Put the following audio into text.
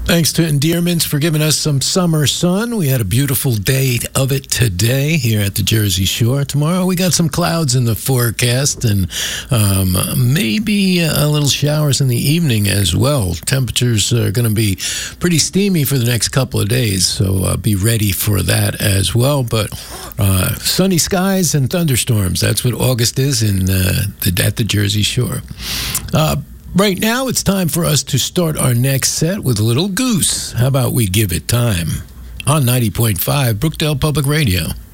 Thanks to Endearments for giving us some summer sun. We had a beautiful day of it today here at the Jersey Shore. Tomorrow we got some clouds in the forecast and maybe a little showers in the evening as well. Temperatures are going to be pretty steamy for the next couple of days, so be ready for that as well. But sunny skies and thunderstorms, that's what August is at the Jersey Shore. Right now, it's time for us to start our next set with Little Goose. How about we give it time? On 90.5 Brookdale Public Radio.